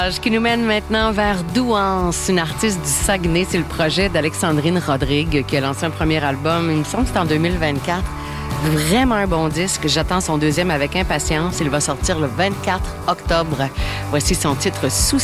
Qui nous mène maintenant vers Douance, une artiste du Saguenay. C'est le projet d'Alexandrine Rodrigue qui a lancé un premier album, il me semble que c'est en 2024. Vraiment un bon disque. J'attends son deuxième avec impatience. Il va sortir le 24 octobre. Voici son titre « Souci ».